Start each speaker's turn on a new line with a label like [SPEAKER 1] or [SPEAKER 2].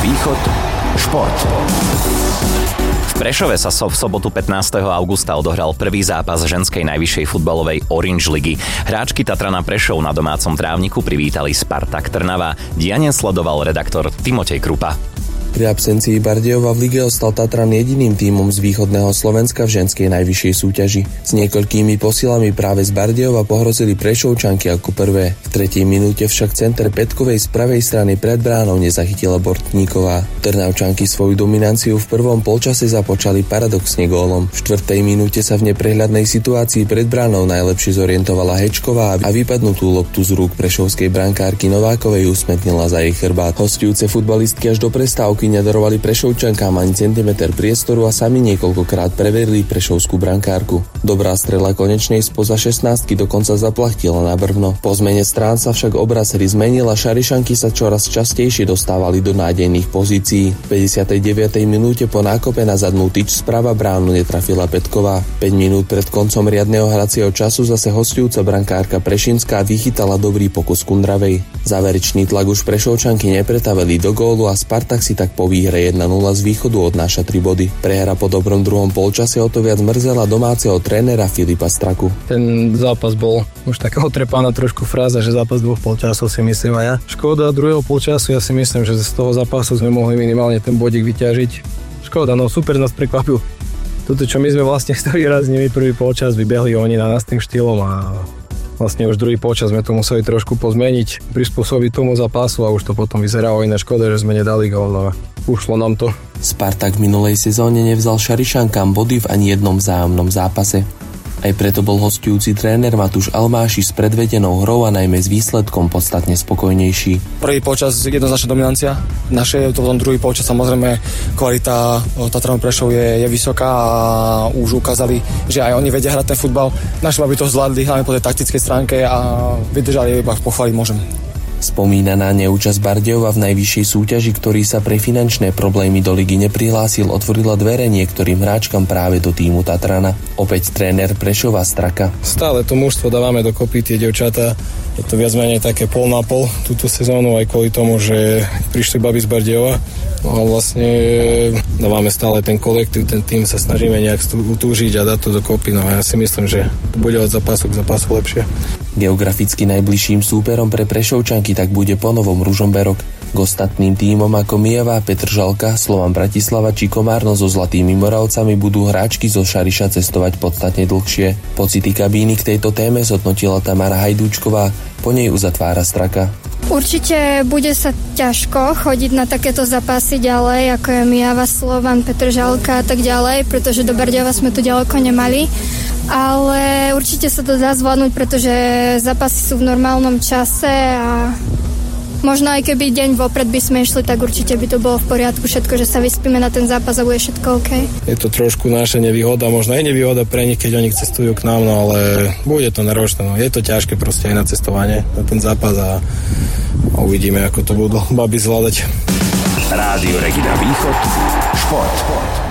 [SPEAKER 1] Východ šport. V Prešove sa v sobotu 15. augusta odohral prvý zápas ženskej najvyššej futbalovej Orange ligy. Hráčky Tatrana Prešov na domácom trávniku privítali Spartak Trnava. Dianie sledoval redaktor Timotej Krupa.
[SPEAKER 2] Pri absencii Bardejova v lige ostal Tatran jediným tímom z východného Slovenska v ženskej najvyššej súťaži. S niekoľkými posilami práve z Bardejova pohrozili Prešovčanky ako prvé. V 3. minúte však center Petkovej z pravej strany pred bránou nezachytila Bortníková. Trnavčanky svoju dominanciu v prvom polčase započali paradoxne gólom. V 4. minúte sa v neprehľadnej situácii pred bránou najlepšie zorientovala Hečková a vypadnutú loptu z rúk prešovskej brankárky Novákovej usmrtnila za jej chrbát. Hosťujúce futbalistky až do prestávky nedarovali Prešovčankám ani centimeter priestoru a sami niekoľkokrát preverili prešovskú brankárku. Dobrá strela konečnej spoza 16 dokonca zaplachtila na brvno. Po zmene strán sa však obraz hry zmenil a Šarišanky sa čoraz častejšie dostávali do nádejných pozícií. V 59. minúte po nákope na zadnú tyč sprava bránu netrafila Petková. 5 minút pred koncom riadneho hracieho času zase hosťujúca brankárka Prešinská vychytala dobrý pokus Kundravej. Záverečný tlak už Prešovčanky nepretavili do gólu a Spartak si tak po výhre 1-0 z východu odnáša 3 body. Prehra po dobrom druhom polčase o to viac mrzela domáceho trénera Filipa Straku.
[SPEAKER 3] Ten zápas bol už taká otrepaná trošku fráza, že zápas dvoch polčasov si myslím aj ja. Škoda druhého polčasu, ja si myslím, že z toho zápasu sme mohli minimálne ten bodík vyťažiť. Škoda, no super nás prekvapil. Toto, čo my sme vlastne stali raznili prvý polčas, vybehli oni na nás tým štýlom a vlastne už druhý polčas sme to museli trošku pozmeniť, prispôsobiť tomu zápasu a už to potom vyzeralo iné. Škoda, že sme nedali gól, ale ušlo nám to.
[SPEAKER 2] Spartak v minulej sezóne nevzal Šarišankám body v ani jednom vzájomnom zápase. Aj preto bol hosťujúci tréner Matúš Almáši s predvedenou hrou a najmä s výsledkom podstatne spokojnejší.
[SPEAKER 4] Prvý polčas jednoznačná dominancia. Naše potom druhý polčas samozrejme kvalita Tatranu Prešov je vysoká a už ukázali, že aj oni vedia hrať ten futbal. Naši by to zvládli hlavne po tej taktickej stránke a vydržali, iba pochváliť môžem.
[SPEAKER 2] Spomínaná neúčasť Bardejova v najvyššej súťaži, ktorý sa pre finančné problémy do ligy neprihlásil, otvorila dvere niektorým hráčkam práve do týmu Tatrana. Opäť tréner Prešova Straka.
[SPEAKER 3] Stále to mužstvo dávame dokopy, tie dievčatá. Je to viac menej také pol na pol túto sezónu, aj kvôli tomu, že prišli baby z Bardejova. No a vlastne dávame stále ten kolektív, ten tým sa snažíme nejak utúžiť a dať to dokopy. No a ja si myslím, že to bude od zápasu k zápasu lepšie.
[SPEAKER 2] Geograficky najbližším súperom pre Prešovčanky tak bude ponovom Ružomberok. K ostatným tímom ako Mijavá, Petržalka, Slovan Bratislava či Komárno so Zlatými Moravcami budú hráčky zo Šariša cestovať podstatne dlhšie. Pocity kabíny k tejto téme zhodnotila Tamara Hajdúčková, po nej uzatvára Straka.
[SPEAKER 5] Určite bude sa ťažko chodiť na takéto zápasy ďalej, ako je Mijava, Slovan, Petržalka a tak ďalej, pretože do Bardejova sme tu ďaleko nemali. Ale určite sa to dá zvládnuť, pretože zápasy sú v normálnom čase a možno aj keby deň vopred by sme išli, tak určite by to bolo v poriadku všetko, že sa vyspíme na ten zápas a bude všetko OK.
[SPEAKER 3] Je to trošku naša nevýhoda, možno aj nevýhoda pre nich, keď oni cestujú k nám, no ale bude to náročné. No. Je to ťažké proste aj na cestovanie, na ten zápas a uvidíme, ako to budú baby zvládať.
[SPEAKER 1] Rádio Regina Východ, šport.